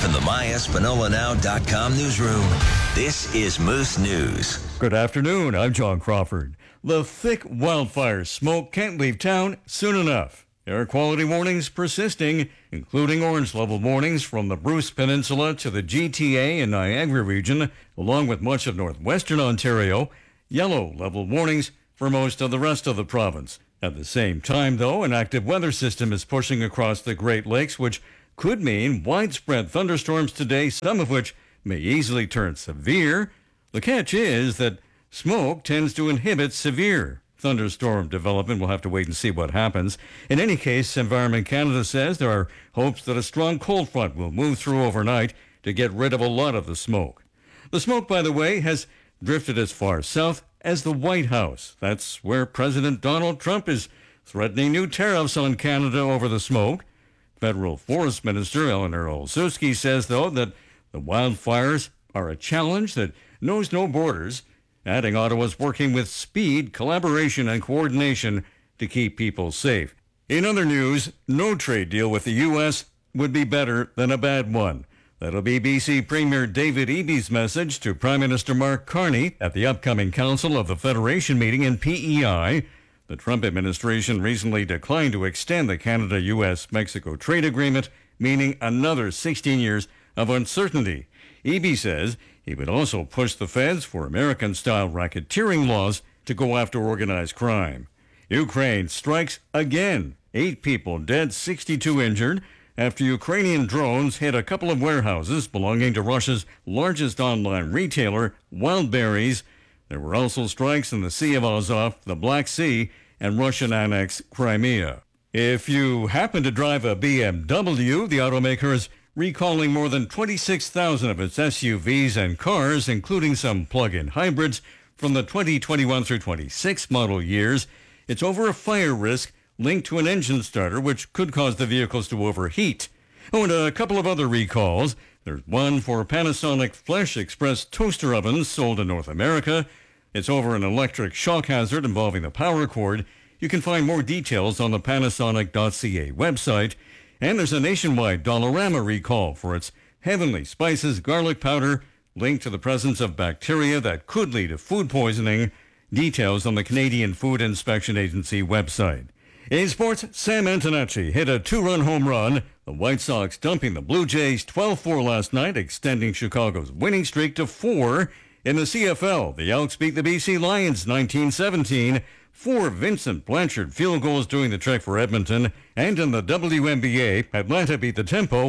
from the MyEspanolaNow.com newsroom, this is Moose News. Good afternoon, I'm John Crawford. The thick wildfire smoke can't leave town soon enough. Air quality warnings persisting, including orange-level warnings from the Bruce Peninsula to the GTA and Niagara region, along with much of northwestern Ontario. Yellow-level warnings for most of the rest of the province. At the same time, though, an active weather system is pushing across the Great Lakes, which could mean widespread thunderstorms today, some of which may easily turn severe. The catch is that smoke tends to inhibit severe thunderstorm development. We'll have to wait and see what happens. In any case, Environment Canada says there are hopes that a strong cold front will move through overnight to get rid of a lot of the smoke. The smoke, by the way, has drifted as far south as the White House. That's where President Donald Trump is threatening new tariffs on Canada over the smoke. Federal Forest Minister Eleanor Olszewski says, though, that the wildfires are a challenge that knows no borders, adding Ottawa's working with speed, collaboration, and coordination to keep people safe. In other news, no trade deal with the U.S. would be better than a bad one. That'll be BC Premier David Eby's message to Prime Minister Mark Carney at the upcoming Council of the Federation meeting in PEI. The Trump administration recently declined to extend the Canada-U.S.-Mexico trade agreement, meaning another 16 years of uncertainty. Eby says he would also push the feds for American-style racketeering laws to go after organized crime. Ukraine strikes again. 8 people dead, 62 injured, after Ukrainian drones hit a couple of warehouses belonging to Russia's largest online retailer, Wildberries. There were also strikes in the Sea of Azov, the Black Sea, and Russian-annexed Crimea. If you happen to drive a BMW, the automaker is recalling more than 26,000 of its SUVs and cars, including some plug-in hybrids, from the 2021 through 26 model years. It's over a fire risk linked to an engine starter, which could cause the vehicles to overheat. Oh, and a couple of other recalls. There's one for Panasonic Flesh Express toaster ovens sold in North America. It's over an electric shock hazard involving the power cord. You can find more details on the Panasonic.ca website. And there's a nationwide Dollarama recall for its Heavenly Spices garlic powder linked to the presence of bacteria that could lead to food poisoning. Details on the Canadian Food Inspection Agency website. In sports, Sam Antonacci hit a 2-run home run. The White Sox dumping the Blue Jays 12-4 last night, extending Chicago's winning streak to 4. In the CFL, the Elks beat the BC Lions 19-17. 4 Vincent Blanchard field goals doing the trick for Edmonton. And in the WNBA, Atlanta beat the Tempo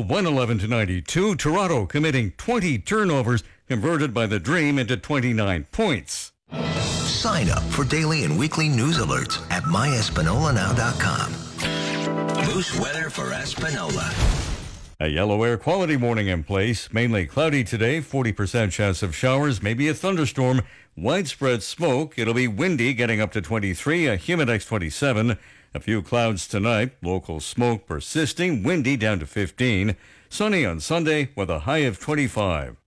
111-92. Toronto committing 20 turnovers, converted by the Dream into 29 points. Sign up for daily and weekly news alerts at MyEspanolaNow.com. Moose weather for Espanola. A yellow air quality warning in place. Mainly cloudy today, 40% chance of showers, maybe a thunderstorm. Widespread smoke. It'll be windy, getting up to 23, a Humidex 27. A few clouds tonight. Local smoke persisting, windy down to 15. Sunny on Sunday with a high of 25.